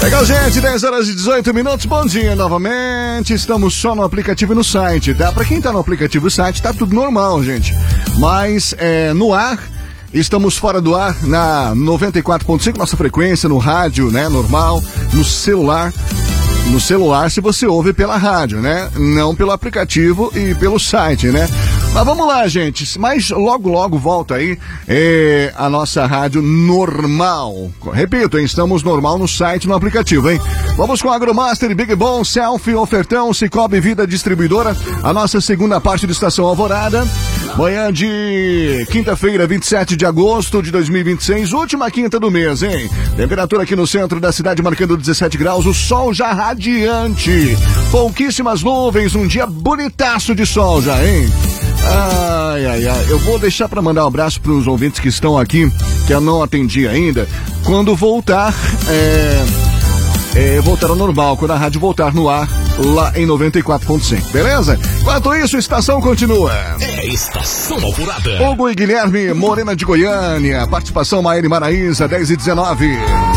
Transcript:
Legal, gente, 10 horas e 18 minutos, bom dia novamente, estamos só no aplicativo e no site, tá? Pra quem tá no aplicativo e site, tá tudo normal, gente, mas no ar, estamos fora do ar na 94.5, nossa frequência, no rádio, né, normal, no celular, se você ouve pela rádio, né? Não pelo aplicativo e pelo site, né? Mas vamos lá, gente. Mas logo volta aí a nossa rádio normal. Repito, hein? Estamos normal no site e no aplicativo, hein? Vamos com a Agromaster, Big Bom, Selfie, Ofertão, Cicobi Vida Distribuidora. A nossa segunda parte de Estação Alvorada. Manhã de quinta-feira, 27 de agosto de 2026, última quinta do mês, hein? Temperatura aqui no centro da cidade marcando 17 graus, o sol já radiante. Pouquíssimas nuvens, um dia bonitaço de sol já, hein? Ai. Eu vou deixar para mandar um abraço para os ouvintes que estão aqui, que eu não atendi ainda. Quando voltar, voltar ao normal, quando a rádio voltar no ar, lá em 94.5, beleza? Enquanto isso, a estação continua. Estação Alvorada. Hugo e Guilherme, Morena de Goiânia, participação Maíra e Maraísa, 10 e 19.